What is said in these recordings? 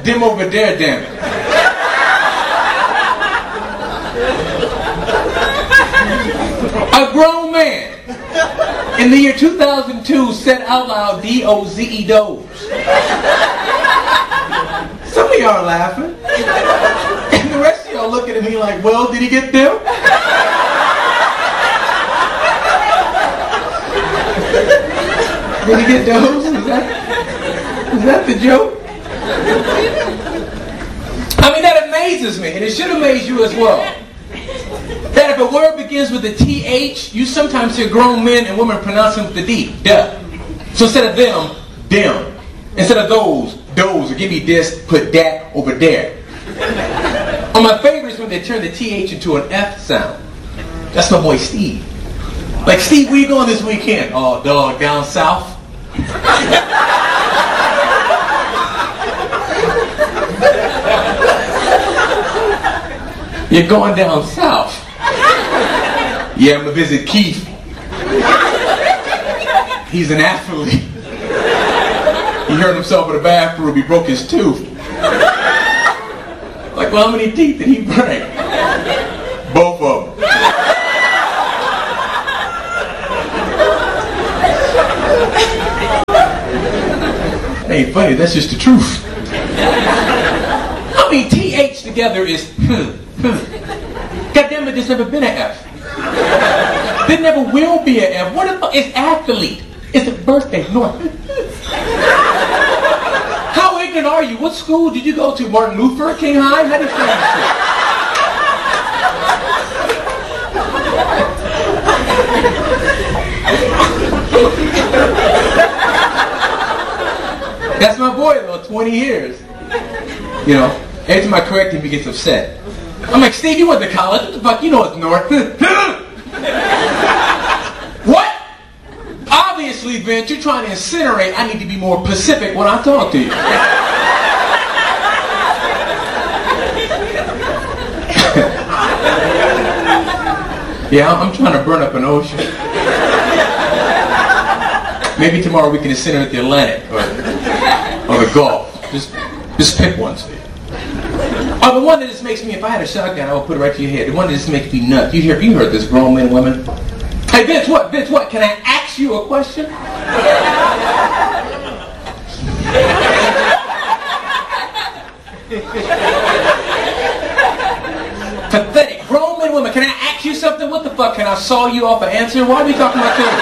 Them over there, damn it. A grown man in the year 2002 said out loud, D-O-Z-E doze. Some of y'all are laughing. And the rest of y'all looking at me like, well, did he get them? Did he get those? Is that the joke? I mean, that amazes me, and it should amaze you as well. That if a word begins with a TH, you sometimes hear grown men and women pronouncing with the D. Duh. So instead of them, them. Instead of those, or give me this, put that over there. Or my favorite is when they turn the TH into an F sound. That's my boy Steve. Like, Steve, where you going this weekend? Oh, dog, down south. You're going down south. Yeah, I'm going to visit Keith. He's an athlete. He hurt himself in the bathroom. He broke his tooth. Like, well, how many teeth did he break? Both of them. That ain't funny. That's just the truth. I mean, TH together is Goddamn it, there's never been an F. There never will be an F. What the fuck? It's athlete. It's a birthday. No. How ignorant are you? What school did you go to? Martin Luther King High? How do you spell that shit? That's my boy though, 20 years. You know, every time I correct him, he gets upset. I'm like, Steve, you went to college. What the fuck? You know it's north. What? Obviously, Vince, you're trying to incinerate. I need to be more Pacific when I talk to you. Yeah, I'm trying to burn up an ocean. Maybe tomorrow we can incinerate the Atlantic or the Gulf. Just pick one, Steve. Oh, the one that just makes me, if I had a shotgun, I would put it right to your head. The one that just makes me nuts. You heard this, grown men and women? Hey, Vince, what? Can I ask you a question? Pathetic. Grown men and women, can I ask you something? What the fuck? Can I saw you off an answer? Why are we talking about this?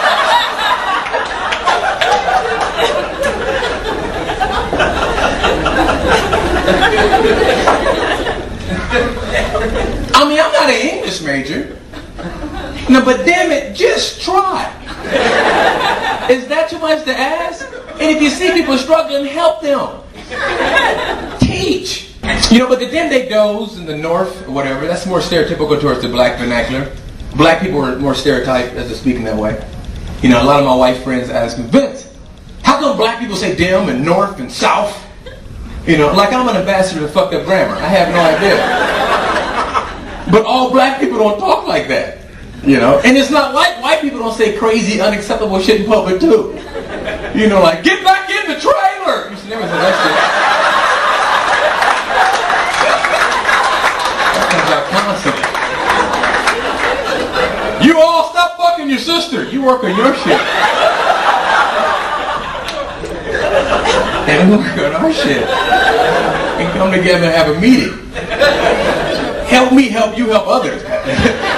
I mean, I'm not an English major. No, but damn it, just try. Is that too much to ask? And if you see people struggling, help them. Teach. You know, but the them they does in the north or whatever, that's more stereotypical towards the black vernacular. Black people are more stereotyped as they're speaking that way. You know, a lot of my white friends ask me, Vince, how come black people say them and north and south? You know, like I'm an ambassador to fucked up grammar. I have no idea. But all black people don't talk like that. You know? And it's not like white people don't say crazy, unacceptable shit in public too. You know, like, get back in the trailer! You should never say that shit. That comes out constantly. You all stop fucking your sister. You work on your shit. And we work on our shit. And come together and have a meeting. Help me help you help others.